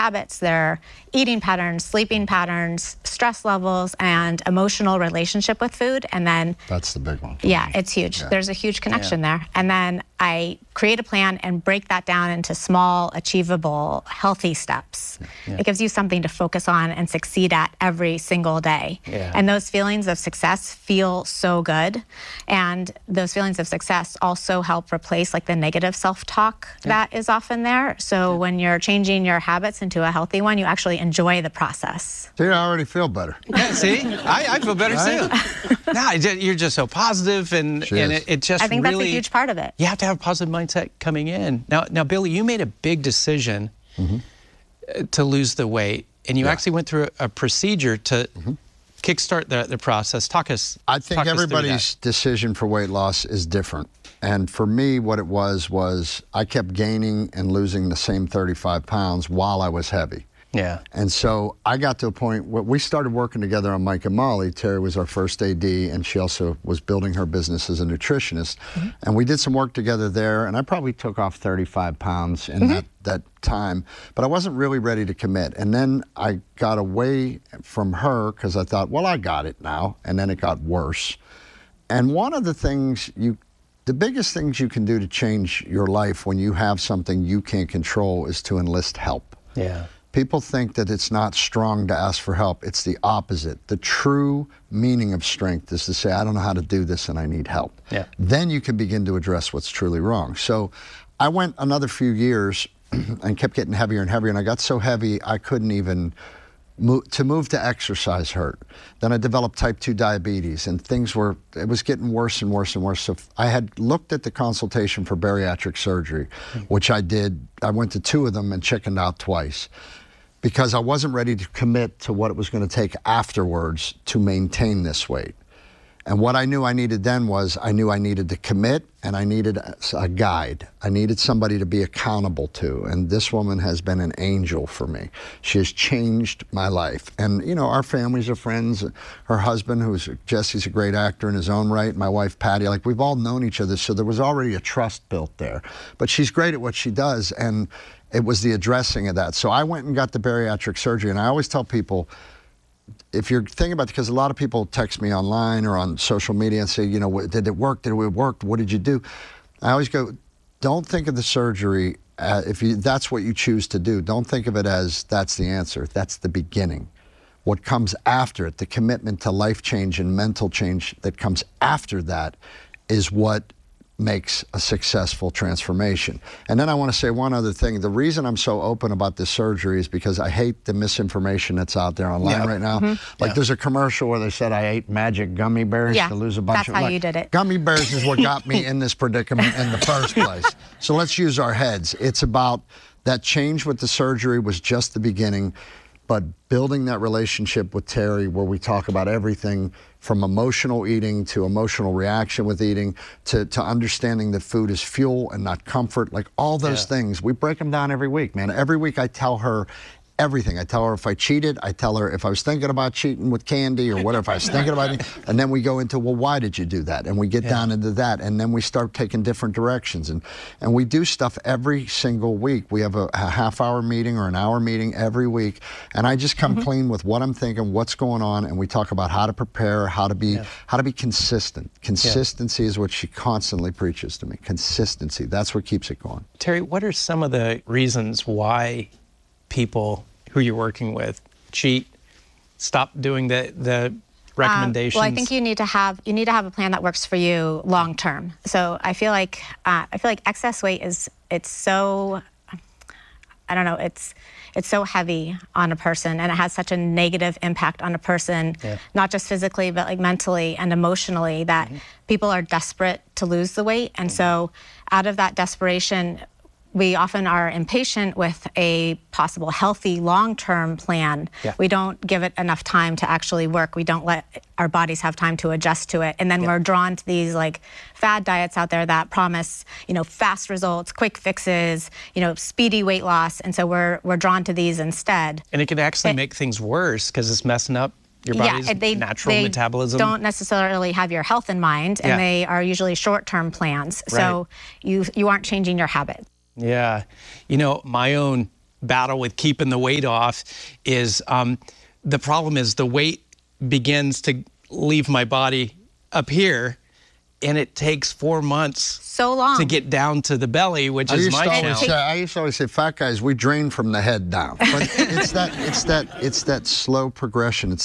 habits, their eating patterns, sleeping patterns, stress levels, and emotional relationship with food. And then that's the big one. Yeah, it's huge. Yeah. There's a huge connection there. And then I create a plan and break that down into small, achievable, healthy steps. It gives you something to focus on and succeed at every single day. And those feelings of success feel so good. And those feelings of success also help replace like the negative self-talk that is often there. So when you're changing your habits into a healthy one, you actually enjoy the process. See, I already feel better. Yeah, see, I feel better too. No, you're just so positive, and it just I think really, that's a huge part of it. You have to have a positive mindset coming in. Now, Billy, you made a big decision to lose the weight, and you actually went through a procedure to kickstart the process. I think everybody's decision for weight loss is different. And for me, what it was I kept gaining and losing the same 35 pounds while I was heavy. Yeah. And so I got to a point where we started working together on Mike and Molly. Terry was our first AD, and she also was building her business as a nutritionist. And we did some work together there, and I probably took off 35 pounds in that time, but I wasn't really ready to commit. And then I got away from her because I thought, well, I got it now. And then it got worse. And one of the things the biggest things you can do to change your life when you have something you can't control is to enlist help. Yeah. People think that it's not strong to ask for help. It's the opposite. The true meaning of strength is to say, I don't know how to do this and I need help. Then you can begin to address what's truly wrong. So I went another few years and kept getting heavier and heavier, and I got so heavy I couldn't even move to exercise hurt. Then I developed type 2 diabetes, and it was getting worse and worse and worse. So I had looked at the consultation for bariatric surgery, which I did. I went to 2 of them and chickened out twice because I wasn't ready to commit to what it was going to take afterwards to maintain this weight. And what I knew I needed then was I knew I needed to commit, and I needed a guide. I needed somebody to be accountable to. And this woman has been an angel for me. She has changed my life. And, you know, our families are friends. Her husband, Jesse's a great actor in his own right. My wife, Patty, like we've all known each other. So there was already a trust built there. But she's great at what she does. And it was the addressing of that. So I went and got the bariatric surgery. And I always tell people, if you're thinking about it, because a lot of people text me online or on social media and say, you know, did it work? Did it work? What did you do? I always go, don't think of the surgery, that's what you choose to do. Don't think of it as that's the answer. That's the beginning. What comes after it, the commitment to life change and mental change that comes after that is what makes a successful transformation. And then I want to say one other thing. The reason I'm so open about this surgery is because I hate the misinformation that's out there online right now. Like there's a commercial where they said I ate magic gummy bears to lose a bunch of... That's how you did it. Gummy bears is what got me in this predicament in the first place. So let's use our heads. It's about that change with the surgery was just the beginning, but building that relationship with Terry where we talk about everything from emotional eating to emotional reaction with eating to understanding that food is fuel and not comfort, like all those things. We break them down every week, man. Every week I tell her everything. I tell her if I cheated. I tell her if I was thinking about cheating with candy or whatever, if I was thinking about it. And then we go into, well, why did you do that? And we get down into that. And then we start taking different directions. And we do stuff every single week. We have a half-hour meeting or an hour meeting every week. And I just come clean with what I'm thinking, what's going on. And we talk about how to prepare, how to be consistent. Consistency is what she constantly preaches to me. Consistency. That's what keeps it going. Terry, what are some of the reasons why people who you're working with cheat, stop doing the recommendations? Well, I think you need to have a plan that works for you long term. So I feel like excess weight it's so, I don't know, it's so heavy on a person, and it has such a negative impact on a person, not just physically but like mentally and emotionally, that people are desperate to lose the weight. And so out of that desperation, we often are impatient with a possible healthy long-term plan. We don't give it enough time to actually work. We don't let our bodies have time to adjust to it. And then we're drawn to these like fad diets out there that promise, you know, fast results, quick fixes, you know, speedy weight loss. And so we're drawn to these instead. And it can actually make things worse because it's messing up your body's natural metabolism. They don't necessarily have your health in mind, and they are usually short-term plans. So you aren't changing your habits. Yeah. You know, my own battle with keeping the weight off is the problem is the weight begins to leave my body up here, and it takes 4 months so long to get down to the belly, which is my challenge. I used to always say, fat guys, we drain from the head down. But it's that slow progression. It's